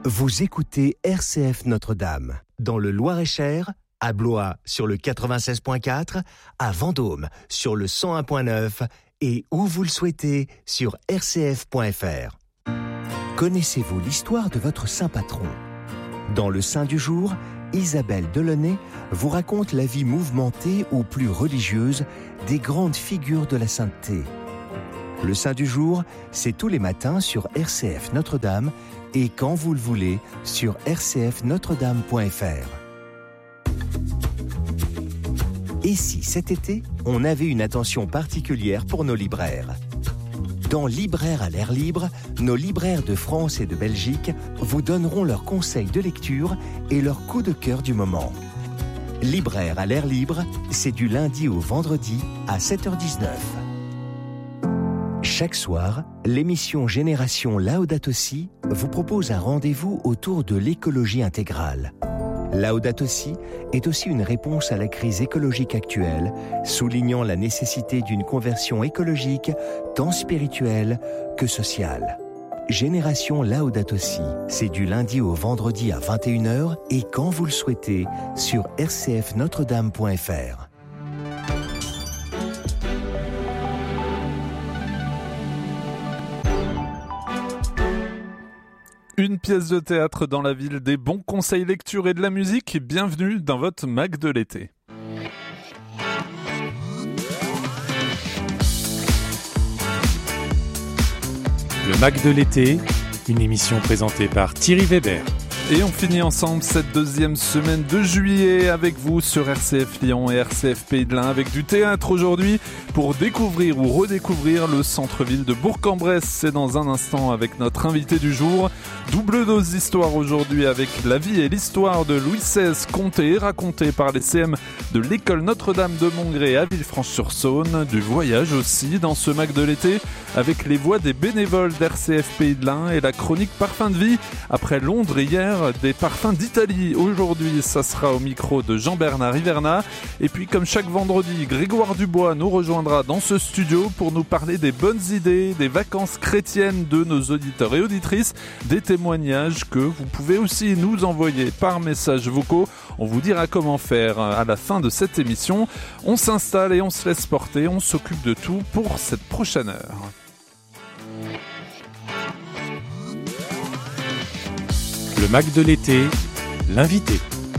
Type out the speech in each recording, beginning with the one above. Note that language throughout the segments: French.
Vous écoutez RCF Notre-Dame, dans le Loir-et-Cher, à Blois sur le 96.4, à Vendôme sur le 101.9 et où vous le souhaitez sur rcf.fr. Connaissez-vous l'histoire de votre saint patron ? Dans le Saint du jour, Isabelle Delaunay vous raconte la vie mouvementée ou plus religieuse des grandes figures de la sainteté. Le Saint du jour, c'est tous les matins sur RCF Notre-Dame et quand vous le voulez sur rcfnotredame.fr. Et si cet été, on avait une attention particulière pour nos libraires ? Dans Libraires à l'air libre, nos libraires de France et de Belgique vous donneront leurs conseils de lecture et leurs coups de cœur du moment. Libraires à l'air libre, c'est du lundi au vendredi à 7h19. Chaque soir, l'émission Génération Laudato Si vous propose un rendez-vous autour de l'écologie intégrale. Laudato Si est aussi une réponse à la crise écologique actuelle, soulignant la nécessité d'une conversion écologique tant spirituelle que sociale. Génération Laudato Si, c'est du lundi au vendredi à 21h et quand vous le souhaitez sur rcfnotredame.fr. Une pièce de théâtre dans la ville, des bons conseils lecture et de la musique. Bienvenue dans votre Mac de l'été. Le Mac de l'été, une émission présentée par Thierry Weber. Et on finit ensemble cette deuxième semaine de juillet avec vous sur RCF Lyon et RCF Pays de l'Ain avec du théâtre aujourd'hui pour découvrir ou redécouvrir le centre-ville de Bourg-en-Bresse. C'est dans un instant avec notre invité du jour. Double dose d'histoire aujourd'hui avec la vie et l'histoire de Louis XVI contée et racontée par les CM de l'école Notre-Dame de Montgré à Villefranche-sur-Saône. Du voyage aussi dans ce Mac de l'été avec les voix des bénévoles d'RCF Pays de l'Ain et la chronique Parfums de vie. Après Londres hier, des parfums d'Italie. Aujourd'hui, ça sera au micro de Jean-Bernard Hiverna. Et puis, comme chaque vendredi, Grégoire Dubois nous rejoindra dans ce studio pour nous parler des bonnes idées, des vacances chrétiennes de nos auditeurs et auditrices, des témoignages que vous pouvez aussi nous envoyer par messages vocaux. On vous dira comment faire à la fin de cette émission. On s'installe et on se laisse porter. On s'occupe de tout pour cette prochaine heure. Le Mac de l'été, l'invité.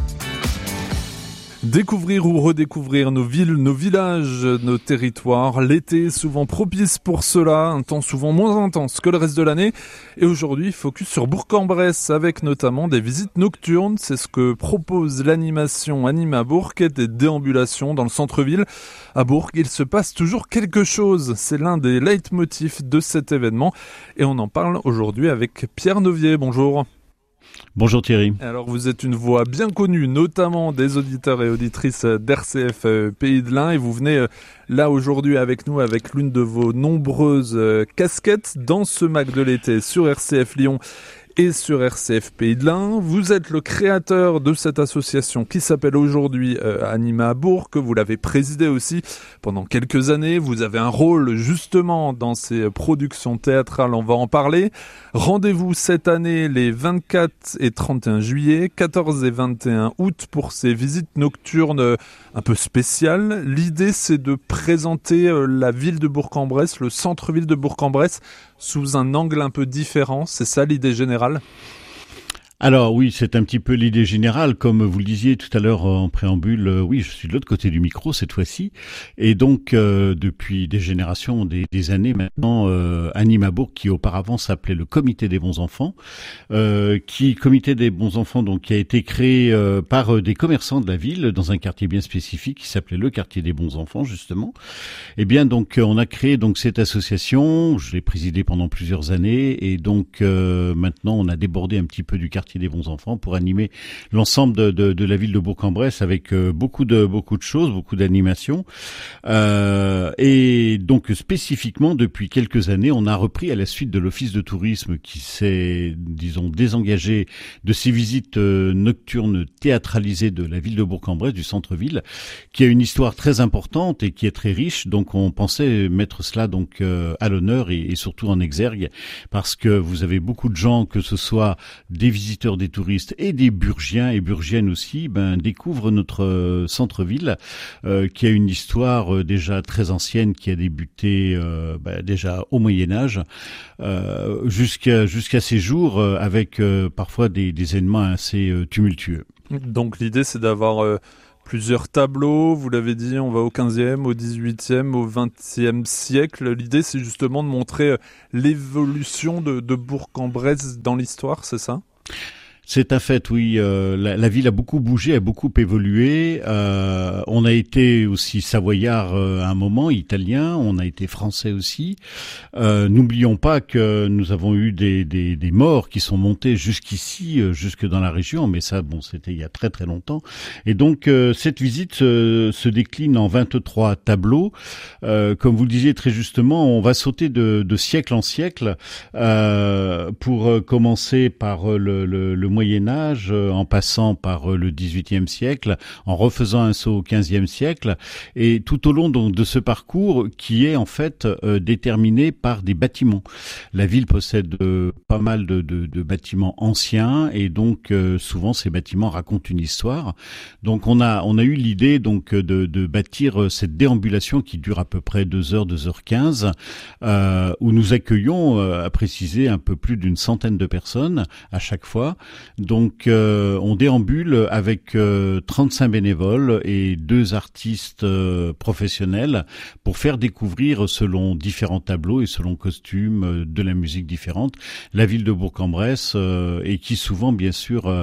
Découvrir ou redécouvrir nos villes, nos villages, nos territoires. L'été est souvent propice pour cela, un temps souvent moins intense que le reste de l'année. Et aujourd'hui, focus sur Bourg-en-Bresse avec notamment des visites nocturnes. C'est ce que propose l'animation Anima Bourg et des déambulations dans le centre-ville. À Bourg, il se passe toujours quelque chose. C'est l'un des leitmotifs de cet événement. Et on en parle aujourd'hui avec Pierre Novier. Bonjour. Bonjour Thierry. Alors vous êtes une voix bien connue, notamment des auditeurs et auditrices d'RCF Pays de l'Ain et vous venez là aujourd'hui avec nous avec l'une de vos nombreuses casquettes dans ce Mac de l'été sur RCF Lyon et sur RCF Pays de l'Ain. Vous êtes le créateur de cette association qui s'appelle aujourd'hui Anima Bourg, que vous l'avez présidée aussi pendant quelques années. Vous avez un rôle justement dans ces productions théâtrales, on va en parler. Rendez-vous cette année les 24 et 31 juillet, 14 et 21 août pour ces visites nocturnes un peu spéciales. L'idée c'est de présenter la ville de Bourg-en-Bresse, le centre-ville de Bourg-en-Bresse, sous un angle un peu différent. C'est ça l'idée générale ? Alors oui, c'est un petit peu l'idée générale, comme vous le disiez tout à l'heure en préambule. Oui, je suis de l'autre côté du micro cette fois-ci, et donc depuis des générations, des années maintenant, Anima Bourg, qui auparavant s'appelait le Comité des bons enfants, Comité des bons enfants, donc qui a été créé par des commerçants de la ville dans un quartier bien spécifique qui s'appelait le quartier des bons enfants justement. Et bien donc on a créé donc cette association, je l'ai présidée pendant plusieurs années, et donc maintenant on a débordé un petit peu du quartier des bons enfants pour animer l'ensemble de la ville de Bourg-en-Bresse avec beaucoup de choses, beaucoup d'animations. Et donc spécifiquement depuis quelques années, on a repris à la suite de l'office de tourisme qui s'est, disons, désengagé de ces visites nocturnes théâtralisées de la ville de Bourg-en-Bresse, du centre-ville, qui a une histoire très importante et qui est très riche. Donc on pensait mettre cela donc à l'honneur et surtout en exergue, parce que vous avez beaucoup de gens, que ce soit des visiteurs visiteurs, des touristes et des Burgiens et Burgiennes aussi découvrent notre centre-ville qui a une histoire déjà très ancienne, qui a débuté déjà au Moyen-Âge jusqu'à ces jours avec parfois des événements assez tumultueux. Donc l'idée c'est d'avoir plusieurs tableaux, vous l'avez dit, on va au 15e, au 18e, au 20e siècle. L'idée c'est justement de montrer l'évolution de Bourg-en-Bresse dans l'histoire, c'est ça ? C'est un fait, oui. La ville a beaucoup bougé, a beaucoup évolué. On a été aussi savoyard à un moment, italien. On a été français aussi. N'oublions pas que nous avons eu des morts qui sont montés jusqu'ici, jusque dans la région. Mais ça, c'était il y a très très longtemps. Et donc cette visite se décline en 23 tableaux. Comme vous le disiez très justement, on va sauter de siècle en siècle pour commencer par le Moyen-Âge, en passant par le XVIIIe siècle, en refaisant un saut au XVe siècle, et tout au long donc de ce parcours qui est en fait déterminé par des bâtiments. La ville possède pas mal de bâtiments anciens, et donc souvent ces bâtiments racontent une histoire. Donc on a eu l'idée donc de bâtir cette déambulation qui dure à peu près 2h15, où nous accueillons, à préciser, un peu plus d'une centaine de personnes à chaque fois. Donc on déambule avec 35 bénévoles et 2 artistes professionnels pour faire découvrir, selon différents tableaux et selon costumes, de la musique différente, la ville de Bourg-en-Bresse, et qui souvent bien sûr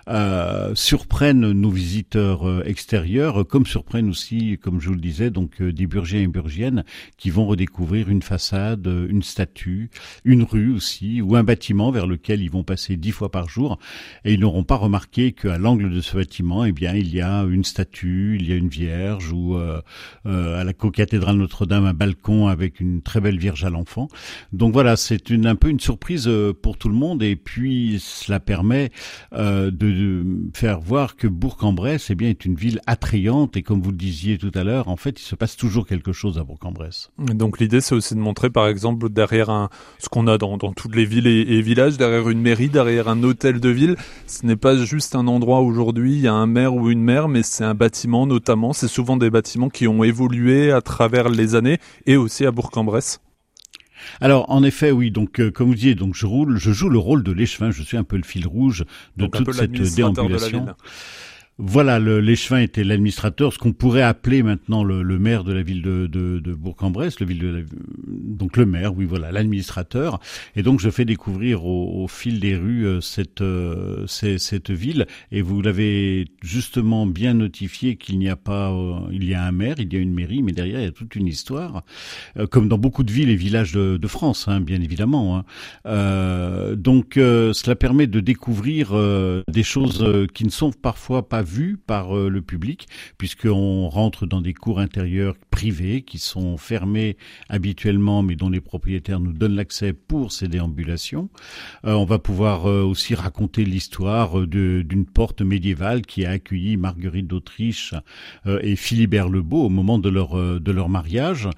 surprennent nos visiteurs extérieurs, comme surprennent aussi, comme je vous le disais, donc des Burgiens et Burgiennes qui vont redécouvrir une façade, une statue, une rue aussi, ou un bâtiment vers lequel ils vont passer 10 fois par jour. Et ils n'auront pas remarqué qu'à l'angle de ce bâtiment, il y a une statue, il y a une vierge, ou à la co-cathédrale Notre-Dame, un balcon avec une très belle Vierge à l'enfant. Donc voilà, c'est un peu une surprise pour tout le monde, et puis cela permet de faire voir que Bourg-en-Bresse est une ville attrayante, et comme vous le disiez tout à l'heure, en fait, il se passe toujours quelque chose à Bourg-en-Bresse. Donc l'idée, c'est aussi de montrer, par exemple, derrière ce qu'on a dans toutes les villes et villages, derrière une mairie, derrière un hôtel de ville, ce n'est pas juste un endroit où aujourd'hui il y a un maire ou une maire, mais c'est un bâtiment notamment. C'est souvent des bâtiments qui ont évolué à travers les années, et aussi à Bourg-en-Bresse. Alors, en effet, oui. Donc, comme vous disiez, donc je joue le rôle de l'échevin. Je suis un peu le fil rouge de toute cette déambulation. Voilà, l'échevin était l'administrateur, ce qu'on pourrait appeler maintenant le maire de la ville de Bourg-en-Bresse, donc le maire, oui, voilà, l'administrateur. Et donc je fais découvrir au fil des rues cette ville. Et vous l'avez justement bien notifié qu'il n'y a pas, il y a un maire, il y a une mairie, mais derrière il y a toute une histoire, comme dans beaucoup de villes et villages de France, bien évidemment. Donc cela permet de découvrir des choses qui ne sont parfois pas vues par le public, puisqu'on rentre dans des cours intérieures privées qui sont fermées habituellement, mais dont les propriétaires nous donnent l'accès pour ces déambulations. On va pouvoir aussi raconter l'histoire d'une porte médiévale qui a accueilli Marguerite d'Autriche et Philibert le Beau au moment de leur mariage.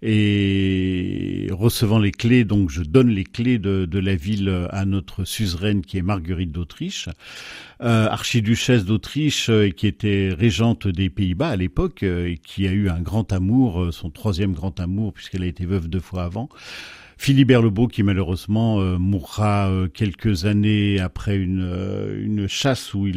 Et recevant les clés, donc je donne les clés de la ville à notre suzeraine qui est Marguerite d'Autriche, archiduchesse d'Autriche, qui était régente des Pays-Bas à l'époque, et qui a eu un grand amour, son 3e grand amour, puisqu'elle a été veuve 2 fois avant. Philibert le Beau, qui malheureusement mourra quelques années après une chasse où il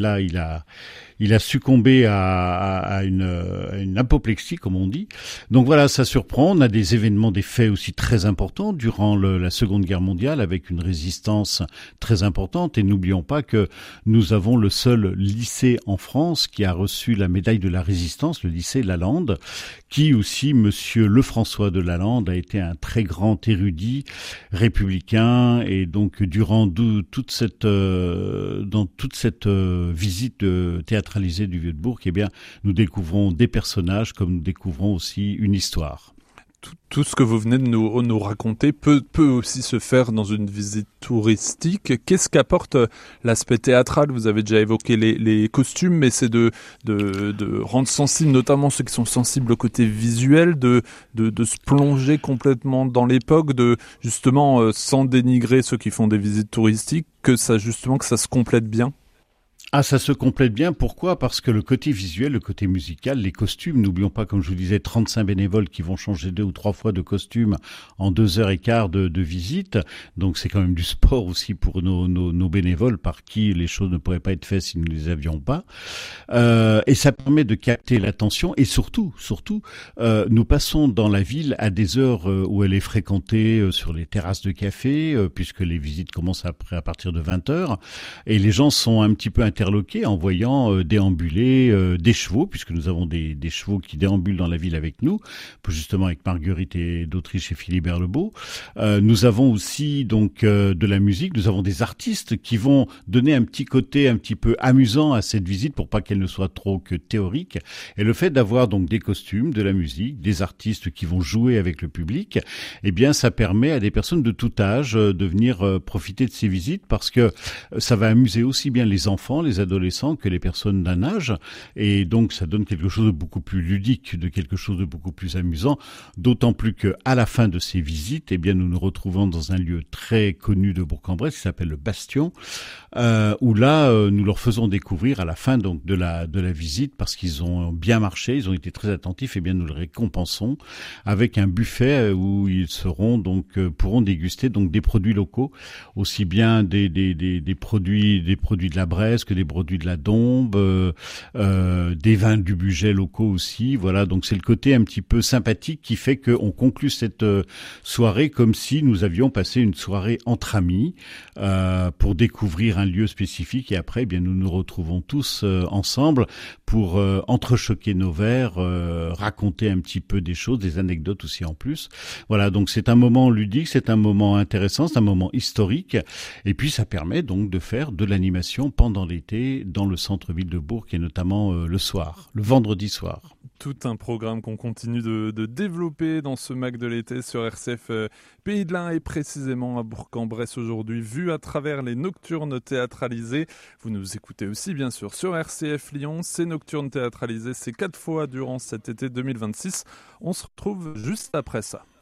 a succombé à une apoplexie, comme on dit. Donc voilà, ça surprend. On a des événements, des faits aussi très importants durant la Seconde Guerre mondiale, avec une résistance très importante. Et n'oublions pas que nous avons le seul lycée en France qui a reçu la médaille de la Résistance, le lycée Lalande, qui aussi, monsieur Lefrançois de Lalande, a été un très grand érudit républicain. Et donc durant toute cette visite théâtralisée du Vieux-de-Bourg, nous découvrons des personnages comme nous découvrons aussi une histoire. tout ce que vous venez de nous raconter peut aussi se faire dans une visite touristique. Qu'est-ce qu'apporte l'aspect théâtral? Vous avez déjà évoqué les costumes, mais c'est de rendre sensible, notamment ceux qui sont sensibles au côté visuel, de se plonger complètement dans l'époque, de justement sans dénigrer ceux qui font des visites touristiques, que ça se complète bien. Ah, ça se complète bien. Pourquoi? Parce que le côté visuel, le côté musical, les costumes, n'oublions pas, comme je vous disais, 35 bénévoles qui vont changer 2 ou 3 fois de costume en 2h15 de visite. Donc c'est quand même du sport aussi pour nos bénévoles par qui les choses ne pourraient pas être faites si nous ne les avions pas. Et ça permet de capter l'attention et surtout, nous passons dans la ville à des heures où elle est fréquentée sur les terrasses de café, puisque les visites commencent à partir de 20h. Et les gens sont un petit peu interloqués en voyant déambuler des chevaux, puisque nous avons des chevaux qui déambulent dans la ville avec nous, justement avec Marguerite d'Autriche et Philibert Lebeau. Nous avons aussi donc de la musique, nous avons des artistes qui vont donner un petit côté un petit peu amusant à cette visite pour pas qu'elle ne soit trop que théorique. Et le fait d'avoir donc des costumes, de la musique, des artistes qui vont jouer avec le public, eh bien ça permet à des personnes de tout âge de venir profiter de ces visites, parce que ça va amuser aussi bien les enfants, les adolescents que les personnes d'un âge, et donc ça donne quelque chose de beaucoup plus ludique, de quelque chose de beaucoup plus amusant, d'autant plus que à la fin de ces visites, eh bien nous nous retrouvons dans un lieu très connu de Bourg-en-Bresse qui s'appelle le Bastion, où là nous leur faisons découvrir à la fin donc de la visite, parce qu'ils ont bien marché, ils ont été très attentifs, et bien nous les récompensons avec un buffet où ils pourront déguster donc des produits locaux, aussi bien des produits de la Bresse que des produits de la Dombe, des vins du budget locaux aussi. Voilà, donc c'est le côté un petit peu sympathique qui fait qu'on conclut cette soirée comme si nous avions passé une soirée entre amis pour découvrir un lieu spécifique, et après, eh bien, nous nous retrouvons tous ensemble pour entrechoquer nos verres, raconter un petit peu des choses, des anecdotes aussi en plus. Voilà, donc c'est un moment ludique, c'est un moment intéressant, c'est un moment historique, et puis ça permet donc de faire de l'animation pendant l'été dans le centre-ville de Bourg, et notamment le soir, le vendredi soir. Tout un programme qu'on continue de développer dans ce MAC de l'été sur RCF Pays de l'Ain, et précisément à Bourg-en-Bresse aujourd'hui, vu à travers les nocturnes théâtralisées. Vous nous écoutez aussi bien sûr sur RCF Lyon. Ces nocturnes théâtralisées, c'est 4 fois durant cet été 2026. On se retrouve juste après ça.